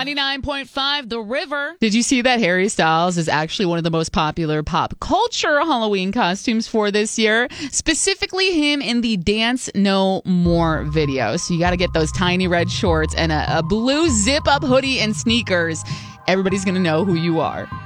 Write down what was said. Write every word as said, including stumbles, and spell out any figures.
ninety-nine point five The River. Did you see that Harry Styles is actually one of the most popular pop culture Halloween costumes for this year? Specifically him in the Dance No More video. So you got to get those tiny red shorts and a, a blue zip-up hoodie and sneakers. Everybody's going to know who you are.